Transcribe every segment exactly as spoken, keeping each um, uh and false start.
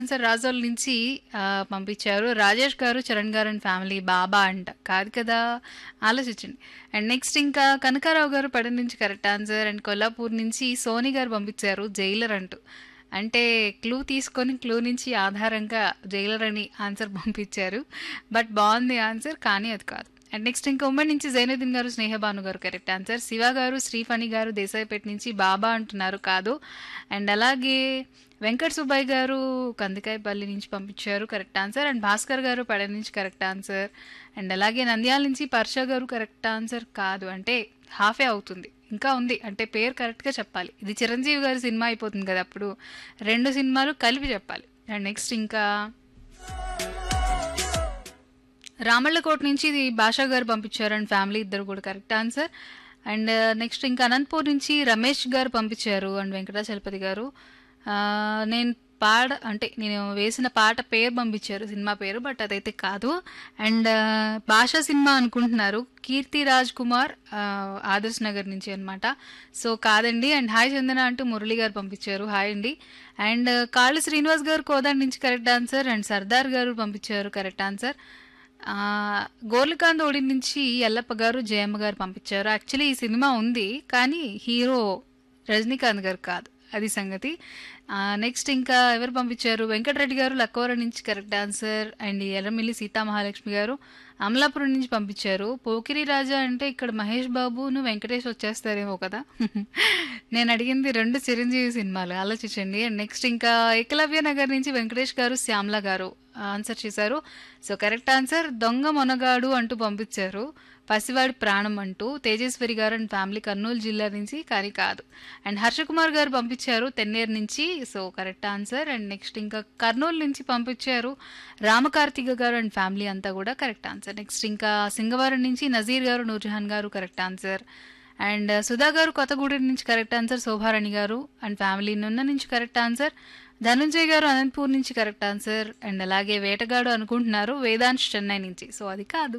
Answer Razole నుంచి ఆహ్, పంపించారు. రాజేష్ గారు, చరణ్ గారు అండ్ ఫ్యామిలీ బాబా అంట. కాదు కదా! ఆలోచించండి. అండ్ నెక్స్ట్ ఇంకా కనకారావు గారు పడన నుంచి కరెక్ట్ ఆన్సర్. అండ్ కొల్లాపూర్ నుంచి సోని గారు పంపించారు జైలర్ అంటూ. అంటే క్లూ తీసుకొని క్లూ నుంచి ఆధారంగా జైలర్ అని ఆన్సర్ పంపించారు. బట్ బావుంది ఆన్సర్. కానీ అది కాదు. అండ్ నెక్స్ట్ ఇంకా ఉమ్మడి నుంచి జైనుద్దీన్ గారు, స్నేహబాను గారు కరెక్ట్ ఆన్సర్. శివ గారు, శ్రీఫణి గారు దేశాయిపేట నుంచి బాబా అంటున్నారు కాదు. అండ్ అలాగే వెంకట సుబ్బయ్య గారు కందికాయపల్లి నుంచి పంపించారు కరెక్ట్ ఆన్సర్. అండ్ భాస్కర్ గారు పడ నుంచి కరెక్ట్ ఆన్సర్. అండ్ అలాగే నంద్యాల నుంచి పర్ష గారు కరెక్ట్ ఆన్సర్ కాదు. అంటే హాఫే అవుతుంది, ఇంకా ఉంది. అంటే పేరు కరెక్ట్గా చెప్పాలి. ఇది చిరంజీవి గారి సినిమా అయిపోతుంది కదా, అప్పుడు రెండు సినిమాలు కలిపి చెప్పాలి. అండ్ నెక్స్ట్ ఇంకా రామళ్ళకోట నుంచి ఇది భాషా గారు పంపించారు అండ్ ఫ్యామిలీ ఇద్దరు కూడా కరెక్ట్ ఆన్సర్. అండ్ నెక్స్ట్ ఇంకా అనంతపూర్ నుంచి రమేష్ గారు పంపించారు అండ్ వెంకటాచలపతి గారు. ఆ, నేను పాడ అంటే నేను వేసిన పాట పేరు పంపించారు, సినిమా పేరు, బట్ అదైతే కాదు. అండ్ భాషా సినిమా అనుకుంటున్నారు. కీర్తి రాజ్ కుమార్ ఆ, ఆదర్శ్ నగర్ నుంచి అనమాట. సో కాదండి. అండ్ హాయ్ చందన అంటూ మురళి గారు పంపించారు హాయ్ అండి. అండ్ కాళ్ళు శ్రీనివాస్ గారు కోదాడ్ నుంచి కరెక్ట్ ఆన్సర్. అండ్ సర్దార్ గారు పంపించారు కరెక్ట్ ఆన్సర్. ఆ, గోర్లకాంత్ ఓడి నుంచి ఎల్లప్ప గారు, జయమ్మ గారు పంపించారు. యాక్చువల్లీ ఈ సినిమా ఉంది, కానీ హీరో రజనీకాంత్ గారు కాదు, అది సంగతి. నెక్స్ట్ ఇంకా ఎవరు పంపించారు? వెంకటరెడ్డి గారు లక్కవరం నుంచి correct answer. And Erramilli Sitamahalakshmi గారు అమలాపురం నుంచి పంపించారు. పోకిరి రాజా అంటే ఇక్కడ మహేష్ బాబును వెంకటేష్ వచ్చేస్తారేమో కదా. నేను అడిగింది రెండు చిరంజీవి సినిమాలు, ఆలోచించండి. అండ్ నెక్స్ట్ ఇంకా ఏకలవ్య నగర్ నుంచి వెంకటేష్ గారు, శ్యామల గారు ఆన్సర్ చేశారు. సో కరెక్ట్ ఆన్సర్ దొంగ మొనగాడు అంటూ పంపించారు. పసివాడి ప్రాణం అంటూ తేజేశ్వరి గారు అండ్ ఫ్యామిలీ కర్నూలు జిల్లా నుంచి, కానీ కాదు. అండ్ హర్షకుమార్ గారు పంపించారు తెన్నేరు నుంచి. So correct answer. And next ఇంకా కర్నూలు నుంచి పంపించారు రామకార్తిక గారు అండ్ ఫ్యామిలీ అంతా కూడా కరెక్ట్ ఆన్సర్. నెక్స్ట్ ఇంకా సింగవరం నుంచి నజీర్ గారు, నూర్జహాన్ గారు కరెక్ట్ ఆన్సర్. అండ్ సుధా గారు కొత్తగూడెం నుంచి కరెక్ట్ ఆన్సర్. శోభారాణి గారు అండ్ ఫ్యామిలీ నున్న నుంచి కరెక్ట్ ఆన్సర్. ధనుంజయ్ గారు అనంతపూర్ నుంచి కరెక్ట్ ఆన్సర్. అండ్ అలాగే వేటగాడు అనుకుంటున్నారు వేదాంశ్ చెన్నై నుంచి. సో అది కాదు.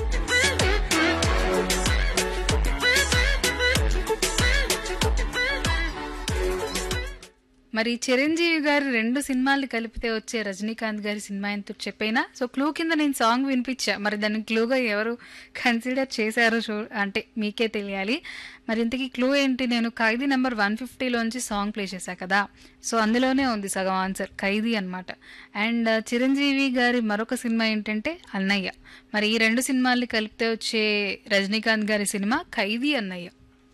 మరి చిరంజీవి గారి రెండు సినిమాలు కలిపితే వచ్చే రజనీకాంత్ గారి సినిమా ఎంతో చెప్పైనా. సో క్లూ కింద నేను సాంగ్ వినిపించా, మరి దాన్ని క్లూగా ఎవరు కన్సిడర్ చేశారో చూ అంటే మీకే తెలియాలి. మరి ఇంతకీ క్లూ ఏంటి? నేను ఖైదీ నెంబర్ వన్ ఫిఫ్టీలోంచి సాంగ్ ప్లే చేశా కదా, సో అందులోనే ఉంది సగం ఆన్సర్, ఖైదీ అనమాట. అండ్ చిరంజీవి గారి మరొక సినిమా ఏంటంటే అన్నయ్య. మరి ఈ రెండు సినిమాల్ని కలిపితే వచ్చే రజనీకాంత్ గారి సినిమా ఖైదీ అన్నయ్య.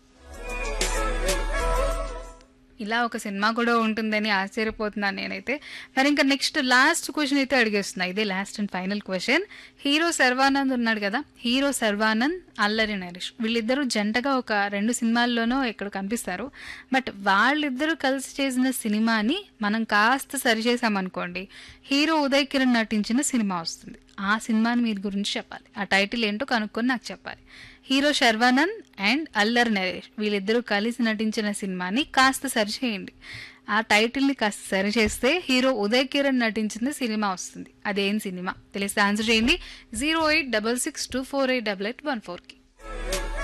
ఇలా ఒక సినిమా కూడా ఉంటుందని ఆశ్చర్యపోతున్నాను నేనైతే. మరి ఇంకా నెక్స్ట్ లాస్ట్ క్వశ్చన్ అయితే అడిగేస్తున్నా, ఇదే last and final question. Hero Sharwanand ఉన్నాడు కదా, హీరో సర్వానంద్, అల్లరి నరేష్, వీళ్ళిద్దరూ జంటగా ఒక రెండు సినిమాల్లోనో ఇక్కడ కనిపిస్తారు. బట్ వాళ్ళిద్దరూ కలిసి చేసిన సినిమాని మనం కాస్త సరిచేసామనుకోండి, హీరో ఉదయ్ కిరణ్ నటించిన సినిమా వస్తుంది. ఆ సినిమాని మీరు గురించి చెప్పాలి, ఆ టైటిల్ ఏంటో కనుక్కొని నాకు చెప్పాలి. హీరో శర్వానంద్ అండ్ అల్లరి నరేష్ వీళ్ళిద్దరూ కలిసి నటించిన సినిమాని కాస్త సరిచేయండి. ఆ టైటిల్ని కాస్త సరిచేస్తే హీరో ఉదయ్ కిరణ్ నటించిన సినిమా వస్తుంది. అదేం సినిమా తెలిస్తే ఆన్సర్ చేయండి. Zero eight double six two four eight double eight one ఫోర్కి.